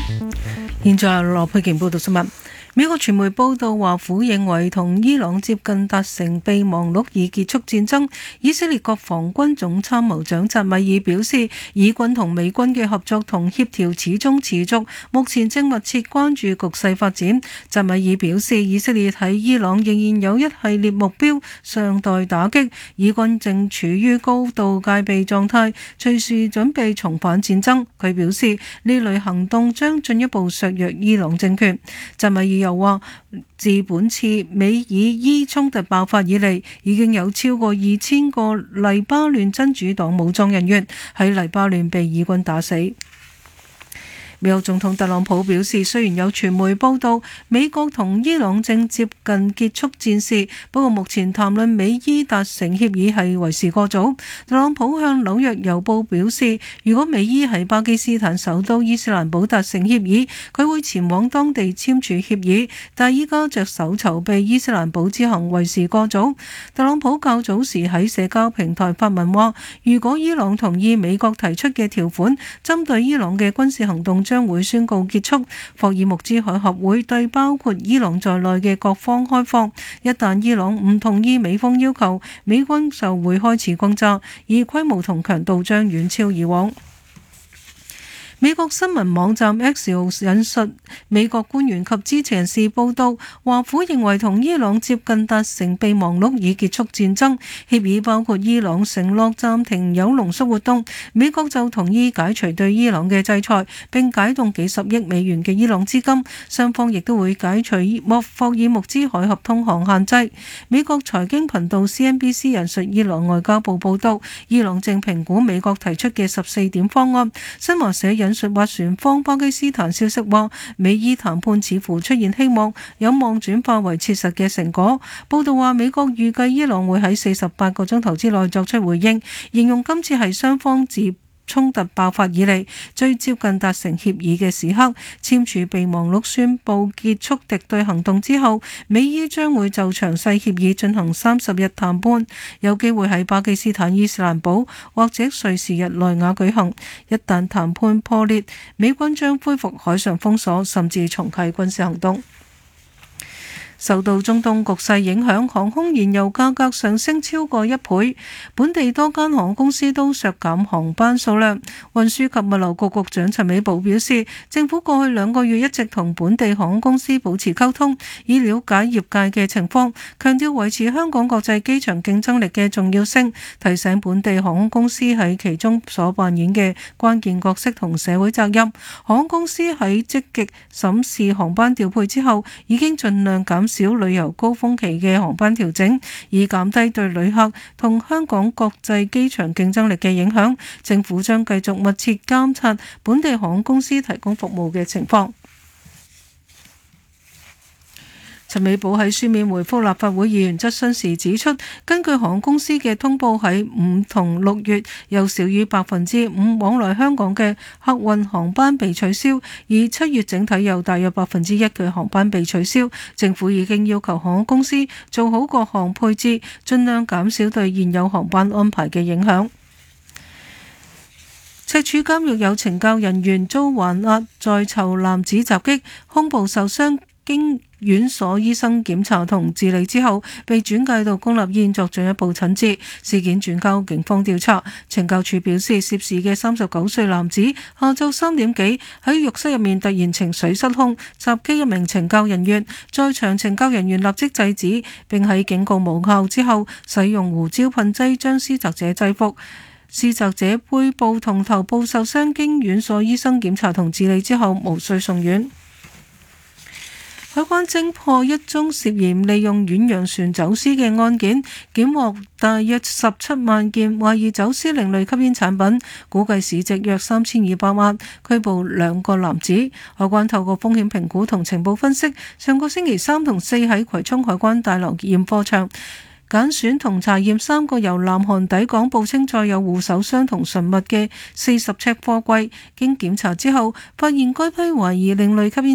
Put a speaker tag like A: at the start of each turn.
A: 現在羅佩瓊報道新聞。美國傳媒報道，華府認為同伊朗接近達成備忘錄以結束戰爭。以色列國防軍總參謀長扎米爾表示，以軍同美軍嘅合作同協調始終持續，目前正密切關注局勢發展。扎米爾表示，以色列喺伊朗仍然有一系列目標尚待打擊，以軍正處於高度戒備狀態，隨時準備重返戰爭。佢表示，呢類行動將進一步削弱伊朗政權。扎米爾又話，自本次美以伊衝突爆發以嚟，已經有超過2000個黎巴嫩真主黨武裝人員喺黎巴嫩被以軍打死。美國總統特朗普表示，雖然有傳媒報道美國同伊朗正接近結束戰事，不過目前談論美伊達成協議係為時過早。特朗普向紐約郵報表示，如果美伊喺巴基斯坦首都伊斯蘭堡達成協議，佢會前往當地簽署協議，但依家着手籌備伊斯蘭堡之行為時過早。特朗普較早時喺社交平台發文話，如果伊朗同意美國提出嘅條款，針對伊朗嘅軍事行動將會宣告結束。霍爾木茲海峽會對包括伊朗在內嘅各方開放，一旦伊朗唔同意美方要求，美軍就會開始轟炸，而規模同強度將遠超以往。美國新聞網站 Axios 引述美國官員及知情人士報道，華府認為同伊朗接近達成備忘錄以結束戰爭，協議包括伊朗承諾暫停鈾濃縮活動，美國就同意解除對伊朗嘅制裁，並解凍幾十億美元嘅伊朗資金，雙方亦都會解除霍爾木茲海峽通航限制。美國財經頻道 CNBC 引述伊朗外交部報道，伊朗正評估美國提出嘅14點方案。新華社引述斡旋方巴基斯坦消息話，美伊談判似乎出現希望，有望轉化為切實嘅成果。報道話，美國預計伊朗會喺48個鐘頭之內作出回應，形容今次係雙方自衝突爆發以嚟最接近達成協議嘅時刻。簽署備忘錄宣布結束敵對行動之後，美伊將會就詳細協議進行30日談判，有機會喺巴基斯坦伊斯蘭堡或者瑞士日內瓦舉行。一旦談判破裂，美軍將恢復海上封鎖，甚至重啟軍事行動。受到中東局勢影響，航空燃油價格上升超過1倍，本地多間航空公司都削減航班數量。運輸及物流局局長陳美寶表示，政府過去2個月一直同本地航空公司保持溝通，以了解業界嘅情況，強調維持香港國際機場競爭力嘅重要性，提醒本地航空公司喺其中所扮演嘅關鍵角色同社會責任。航空公司喺積極審視航班調配之後，已經盡量減少旅遊高峰期嘅航班調整，以減低對旅客同香港國際機場競爭力嘅影響。政府將繼續密切監察本地航空公司提供服務嘅情況。陳美寶喺書面回覆立法會議員質詢時指出，根據航空公司嘅通報，喺5同6月有少於5%往來香港嘅客運航班被取消，而7月整體有大約1%嘅航班被取消。政府已經要求航空公司做好各項配置，盡量減少對現有航班安排嘅影響。赤柱監獄有懲教人員遭還押在囚男子襲擊，胸部受傷，經院所醫生檢查同治理之後，被轉介到公立醫院作進一步診治。事件轉交警方調查。懲教署表示，涉事嘅39歲男子下晝3點幾喺浴室入面突然情緒失控，襲擊一名懲教人員，在場懲教人員立即制止，並喺警告無效之後，使用胡椒噴劑將施襲者制服。施襲者背部同頭部受傷，經院所醫生檢查同治理之後，無需送院。海關偵破一宗涉嫌利用遠洋船走私嘅案件，檢獲大約17萬件懷疑走私另類吸煙產品，估計市值約3200萬，拘捕2個男子。海關透過風險評估同情報分析，上個星期3同4喺葵涌海關大樓驗貨場揀選同查驗3個由南韓抵港報稱載有護手霜同純物嘅40尺貨櫃，經檢查之後，發現該批懷疑另類吸煙